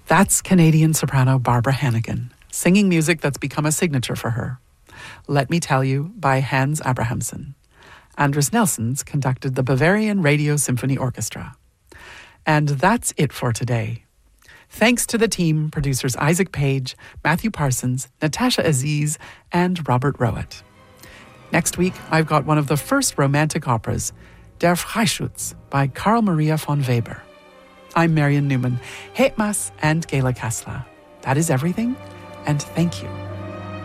That's Canadian soprano Barbara Hannigan, singing music that's become a signature for her. Let Me Tell You by Hans Abrahamson. Andris Nelsons conducted the Bavarian Radio Symphony Orchestra. And that's it for today. Thanks to the team, producers Isaac Page, Matthew Parsons, Natasha Aziz, and Robert Rowett. Next week, I've got one of the first romantic operas, Der Freischütz by Carl Maria von Weber. I'm Marion Newman, Hetmas and Gela Kasla. That is everything, and thank you.